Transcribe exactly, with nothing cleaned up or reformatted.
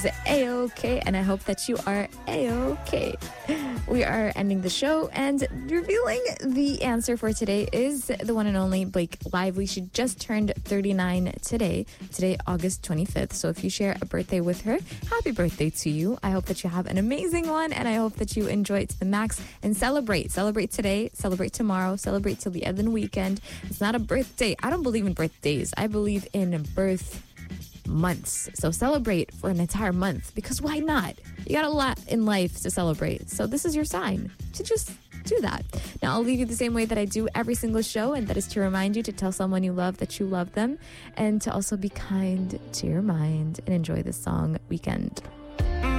A-okay, and I hope that you are A-okay. We are ending the show and revealing the answer for today is the one and only Blake Lively. She just turned thirty-nine today, today August twenty-fifth. So if you share a birthday with her, happy birthday to you. I hope that you have an amazing one and I hope that you enjoy it to the max and celebrate. Celebrate today, celebrate tomorrow, celebrate till the end of the weekend. It's not a birthday. I don't believe in birthdays. I believe in birth months. So celebrate for an entire month because why not? You got a lot in life to celebrate. So this is your sign to just do that. Now I'll leave you the same way that I do every single show, and that is to remind you to tell someone you love that you love them and to also be kind to your mind and enjoy this song, Weekend.